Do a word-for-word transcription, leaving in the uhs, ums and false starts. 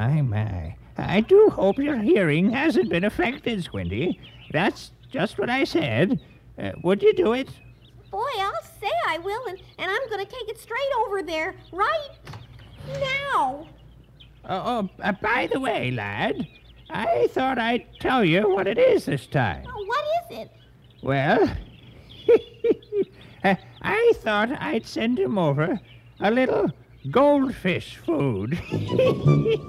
My, my. I do hope your hearing hasn't been affected, Squinty. That's just what I said. Uh, would you do it? Boy, I'll say I will, and, and I'm going to take it straight over there, right now. Oh, oh uh, by the way, lad, I thought I'd tell you what it is this time. Oh, what is it? Well, I thought I'd send him over a little goldfish food.